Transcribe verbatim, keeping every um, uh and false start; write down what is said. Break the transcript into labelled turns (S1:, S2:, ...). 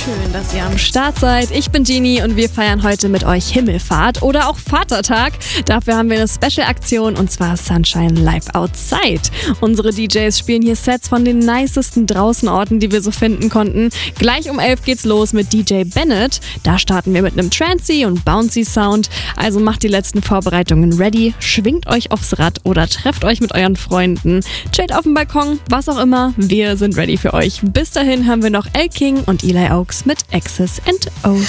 S1: Schön, dass ihr am Start seid. Ich bin Genie und wir feiern heute mit euch Himmelfahrt oder auch Vatertag. Dafür haben wir eine Special-Aktion und zwar Sunshine Live Outside. Unsere D Js spielen hier Sets von den nicesten Draußenorten, die wir so finden konnten. Gleich um elf geht's los mit D J Bennett. Da starten wir mit einem Trancy und Bouncy Sound. Also macht die letzten Vorbereitungen ready, schwingt euch aufs Rad oder trefft euch mit euren Freunden. Chillt auf dem Balkon, was auch immer. Wir sind ready für euch. Bis dahin haben wir noch El King und Eli Oaks mit X's and O's.